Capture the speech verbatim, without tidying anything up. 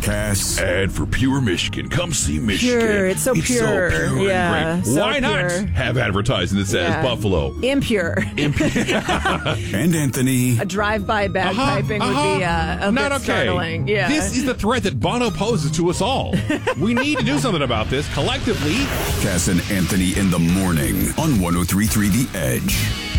Cass. And for Pure Michigan, come see Michigan. Pure. It's so it's pure. So pure yeah, and great. so Why not pure. have advertising that says Yeah. Buffalo? Impure. And Anthony. A drive-by bagpiping Uh-huh, uh-huh. would be uh, a Not bit okay. startling. Yeah. This is the threat that Bono poses to us all. We need to do something about this collectively. Cass and Anthony in the morning on one oh three point three The Edge.